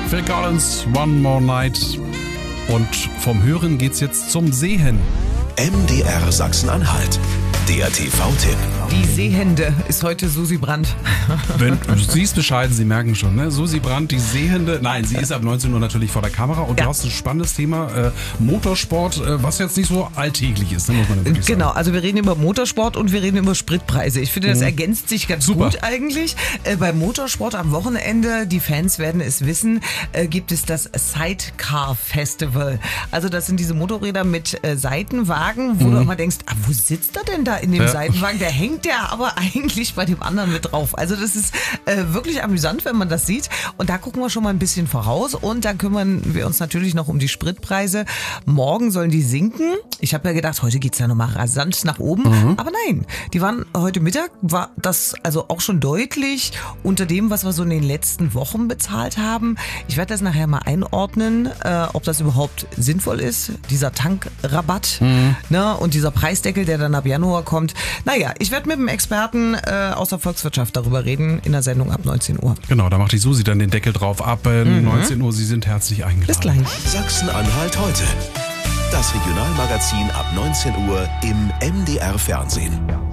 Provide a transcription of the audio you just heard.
Phil Collins, One More Night. Und vom Hören geht's jetzt zum Sehen. MDR Sachsen-Anhalt. Der TV-Tipp. Die Sehende ist heute Susi Brandt. Sie ist bescheiden, Sie merken schon, ne? Susi Brandt, die Sehende. Nein, sie ist ab 19 Uhr natürlich vor der Kamera. Und du hast ein spannendes Thema, Motorsport, was jetzt nicht so alltäglich ist, ne, muss man wirklich sagen. Genau, also wir reden über Motorsport und wir reden über Spritpreise. Ich finde, das ergänzt sich ganz gut eigentlich. Beim Motorsport am Wochenende, die Fans werden es wissen, gibt es das Sidecar Festival. Also das sind diese Motorräder mit Seitenwagen, wo du immer denkst, wo sitzt er denn da in dem Seitenwagen? Der hängt ja aber eigentlich bei dem anderen mit drauf. Also das ist wirklich amüsant, wenn man das sieht. Und da gucken wir schon mal ein bisschen voraus. Und da kümmern wir uns natürlich noch um die Spritpreise. Morgen sollen die sinken. Ich habe ja gedacht, heute geht's ja nochmal rasant nach oben. Aber nein, die waren heute Mittag, war das also auch schon deutlich unter dem, was wir so in den letzten Wochen bezahlt haben. Ich werde das nachher mal einordnen, ob das überhaupt sinnvoll ist, dieser Tankrabatt, ne, und dieser Preisdeckel, der dann ab Januar kommt. Naja, ich werde mit dem Experten aus der Volkswirtschaft darüber reden in der Sendung ab 19 Uhr. Genau, da macht die Susi dann den Deckel drauf. Ab 19 Uhr, Sie sind herzlich eingeladen. Bis gleich. Sachsen-Anhalt heute. Das Regionalmagazin ab 19 Uhr im MDR Fernsehen.